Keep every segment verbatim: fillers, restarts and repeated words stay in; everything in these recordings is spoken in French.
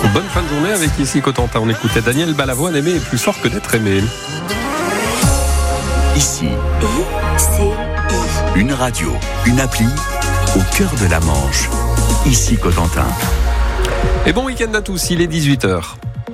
Bonne fin de journée avec Ici Cotentin. On écoutait Daniel Balavoine, aimer est plus fort que d'être aimé. Ici, une radio, une appli au cœur de la Manche. Ici Cotentin. Et bon week-end à tous, il est dix-huit heures.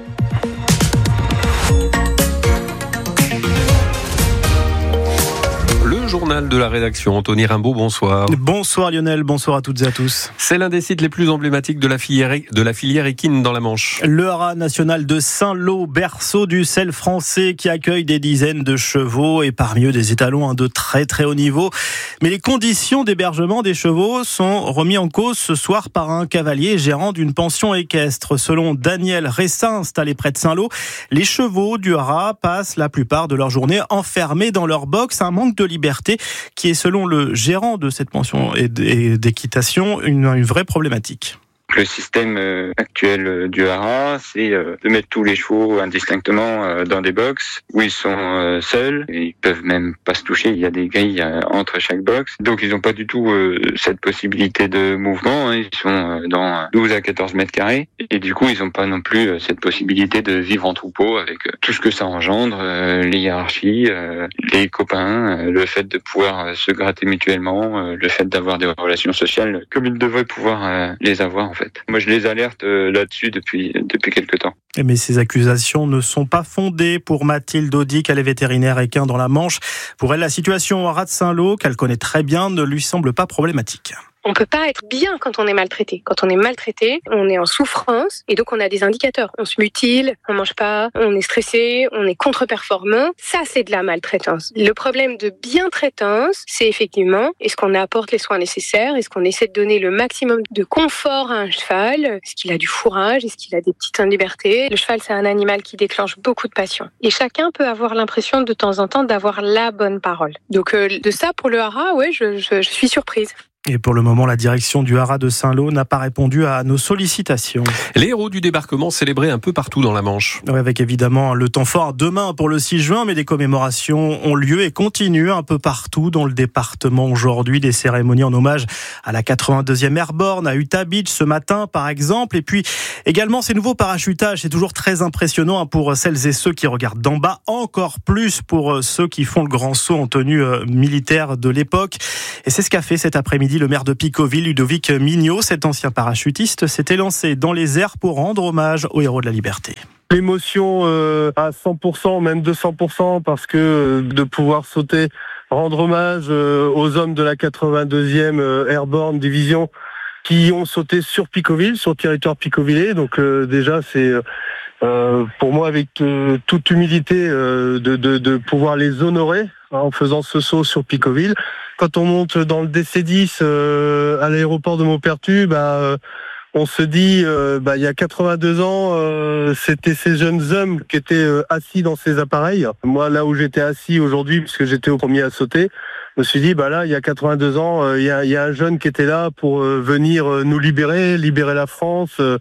Le journal de la rédaction, Anthony Rimbaud, bonsoir. Bonsoir Lionel, bonsoir à toutes et à tous. C'est l'un des sites les plus emblématiques de la filière, de la filière équine dans la Manche. Le haras national de Saint-Lô, berceau du sel français qui accueille des dizaines de chevaux et parmi eux des étalons de très très haut niveau. Mais les conditions d'hébergement des chevaux sont remises en cause ce soir par un cavalier gérant d'une pension équestre. Selon Daniel Ressin, installé près de Saint-Lô, les chevaux du haras passent la plupart de leur journée enfermés dans leur box, un manque de liberté qui est, selon le gérant de cette pension et d'équitation, une, une vraie problématique. Le système actuel du haras, c'est de mettre tous les chevaux indistinctement dans des box où ils sont seuls. Ils peuvent même pas se toucher. Il y a des grilles entre chaque box. Donc ils n'ont pas du tout cette possibilité de mouvement. Ils sont dans douze à quatorze mètres carrés. Et du coup, ils n'ont pas non plus cette possibilité de vivre en troupeau avec tout ce que ça engendre, les hiérarchies, les copains, le fait de pouvoir se gratter mutuellement, le fait d'avoir des relations sociales comme ils devraient pouvoir les avoir en fait. Moi, je les alerte euh, là-dessus depuis, depuis quelque temps. Mais ces accusations ne sont pas fondées pour Mathilde Audic, elle est vétérinaire équin dans la Manche. Pour elle, la situation au haras de Saint-Lô, qu'elle connaît très bien, ne lui semble pas problématique. On peut pas être bien quand on est maltraité. Quand on est maltraité, on est en souffrance et donc on a des indicateurs. On se mutile, on mange pas, on est stressé, on est contre-performant. Ça, c'est de la maltraitance. Le problème de bien-traitance, c'est effectivement, est-ce qu'on apporte les soins nécessaires? Est-ce qu'on essaie de donner le maximum de confort à un cheval? Est-ce qu'il a du fourrage? Est-ce qu'il a des petits temps de liberté? Le cheval, c'est un animal qui déclenche beaucoup de passion. Et chacun peut avoir l'impression de temps en temps d'avoir la bonne parole. Donc euh, de ça, pour le haras, ouais, je, je, je suis surprise. Et pour le moment, la direction du haras de Saint-Lô n'a pas répondu à nos sollicitations. Les héros du débarquement célébrés un peu partout dans la Manche. Ouais, avec évidemment le temps fort demain pour le six juin, mais des commémorations ont lieu et continuent un peu partout dans le département aujourd'hui. Des cérémonies en hommage à la quatre-vingt-deuxième Airborne, à Utah Beach ce matin par exemple. Et puis également ces nouveaux parachutages, c'est toujours très impressionnant pour celles et ceux qui regardent d'en bas, encore plus pour ceux qui font le grand saut en tenue militaire de l'époque. Et c'est ce qu'a fait cet après-midi le maire de Picauville, Ludovic Mignot. Cet ancien parachutiste s'était lancé dans les airs pour rendre hommage aux héros de la liberté. L'émotion euh, à cent pour cent, même deux cents pour cent, parce que euh, de pouvoir sauter, rendre hommage euh, aux hommes de la quatre-vingt-deuxième euh, Airborne Division qui ont sauté sur Picauville, sur le territoire picauvillais. Donc euh, déjà, c'est euh, pour moi, avec euh, toute humilité, euh, de, de, de pouvoir les honorer hein, en faisant ce saut sur Picauville. Quand on monte dans le D C dix euh, à l'aéroport de Maupertuis, bah, euh, on se dit, euh, bah, il y a quatre-vingt-deux ans, euh, c'était ces jeunes hommes qui étaient euh, assis dans ces appareils. Moi, là où j'étais assis aujourd'hui, puisque j'étais au premier à sauter, je me suis dit, bah là, il y a quatre-vingt-deux ans, il euh, y, a, y a un jeune qui était là pour euh, venir euh, nous libérer, libérer la France. Euh,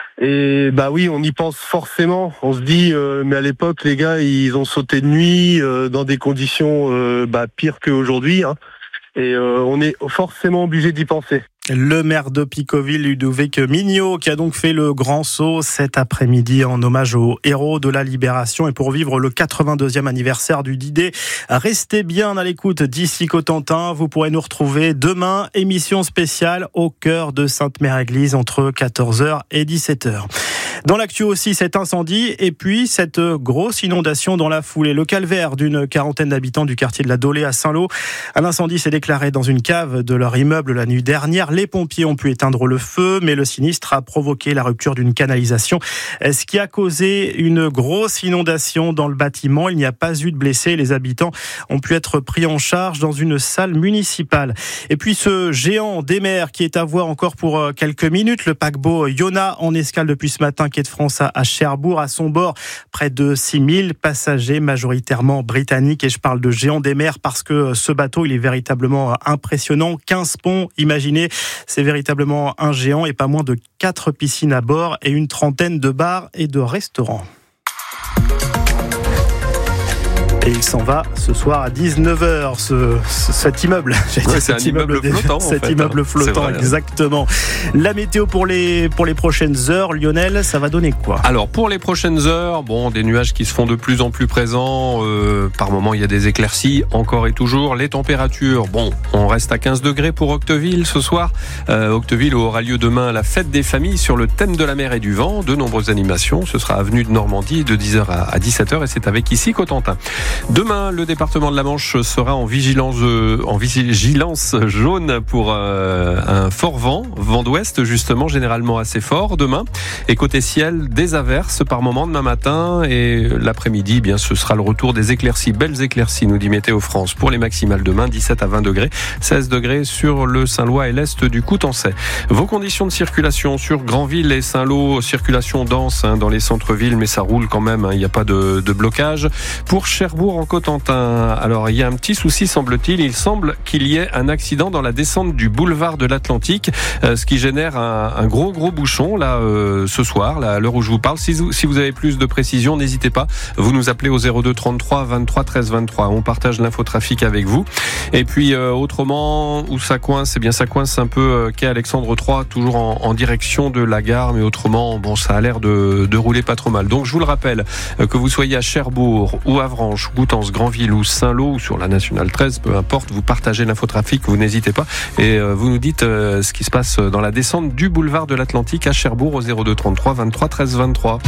et bah oui, on y pense forcément. On se dit, euh, mais à l'époque, les gars, ils ont sauté de nuit euh, dans des conditions euh, bah, pires qu'aujourd'hui. Hein. Et euh, on est forcément obligé d'y penser. Le maire de Picauville, Ludovic Mignot, qui a donc fait le grand saut cet après-midi en hommage aux héros de la libération et pour vivre le quatre-vingt-deuxième anniversaire du D-Day. Restez bien à l'écoute d'Ici Cotentin. Vous pourrez nous retrouver demain, émission spéciale au cœur de Sainte-Mère-Église entre quatorze heures et dix-sept heures. Dans l'actu aussi, cet incendie et puis cette grosse inondation dans la foulée. Le calvaire d'une quarantaine d'habitants du quartier de la Dolée à Saint-Lô. Un incendie s'est déclaré dans une cave de leur immeuble la nuit dernière. Les pompiers ont pu éteindre le feu, mais le sinistre a provoqué la rupture d'une canalisation, ce qui a causé une grosse inondation dans le bâtiment. Il n'y a pas eu de blessés. Les habitants ont pu être pris en charge dans une salle municipale. Et puis ce géant des mers qui est à voir encore pour quelques minutes, le paquebot Yona en escale depuis ce matin, quai de France à Cherbourg. À son bord, près de six mille passagers, majoritairement britanniques. Et je parle de géant des mers parce que ce bateau, il est véritablement impressionnant. quinze ponts, imaginez, c'est véritablement un géant et pas moins de quatre piscines à bord et une trentaine de bars et de restaurants. Et il s'en va ce soir à dix-neuf heures, ce, ce, cet immeuble. Ouais, c'est un immeuble des, flottant. Cet en fait, immeuble flottant, vrai, exactement. La météo pour les, pour les prochaines heures, Lionel, ça va donner quoi? Alors, pour les prochaines heures, bon, des nuages qui se font de plus en plus présents. Euh, par moments, il y a des éclaircies, encore et toujours. Les températures, bon, on reste à quinze degrés pour Octeville ce soir. Euh, Octeville où aura lieu demain la fête des familles sur le thème de la mer et du vent. De nombreuses animations. Ce sera avenue de Normandie de dix heures à dix-sept heures et c'est avec ici Cotentin. Demain, le département de la Manche sera en vigilance, euh, en vigilance jaune pour euh, un fort vent, vent d'ouest justement, généralement assez fort demain. Et côté ciel, des averses par moment demain matin et l'après-midi, bien, ce sera le retour des éclaircies, belles éclaircies, nous dit Météo France. Pour les maximales demain, dix-sept à vingt degrés, seize degrés sur le Saint-Lois et l'est du Coutançais. Vos conditions de circulation sur Granville et Saint-Lô, circulation dense hein, dans les centres-villes, mais ça roule quand même, il hein, n'y a pas de, de blocage. Pour Cherbourg en Cotentin, alors il y a un petit souci semble-t-il, il semble qu'il y ait un accident dans la descente du boulevard de l'Atlantique, euh, ce qui génère un, un gros gros bouchon là euh, ce soir, là, à l'heure où je vous parle. Si vous, si vous avez plus de précision, n'hésitez pas, vous nous appelez au zéro deux trente-trois vingt-trois treize vingt-trois, on partage l'infotrafic avec vous. Et puis euh, autrement, où ça coince, eh bien ça coince un peu euh, quai Alexandre trois, toujours en, en direction de la gare, mais autrement, bon, ça a l'air de, de rouler pas trop mal. Donc je vous le rappelle, euh, que vous soyez à Cherbourg ou Avranches, Coutances, Granville ou Saint-Lô ou sur la nationale treize, peu importe, vous partagez l'infotrafic, vous n'hésitez pas et euh, vous nous dites euh, ce qui se passe dans la descente du boulevard de l'Atlantique à Cherbourg au zéro deux trente-trois vingt-trois treize vingt-trois.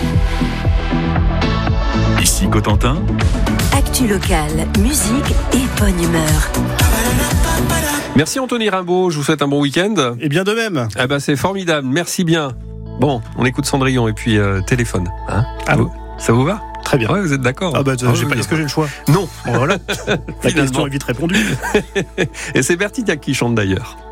Ici Cotentin. Actu locale, musique et bonne humeur. Merci Anthony Rimbaud, je vous souhaite un bon week-end. Et bien de même. Eh ben c'est formidable, merci bien. Bon, on écoute Cendrillon et puis euh, téléphone. Hein Allô. Ça vous va? Très bien. Ouais, vous êtes d'accord? Ah bah, ah, j'ai oui, pas, est-ce que j'ai le choix? Non. Bon, voilà. La question est vite répondue. Et c'est Bertignac qui chante d'ailleurs.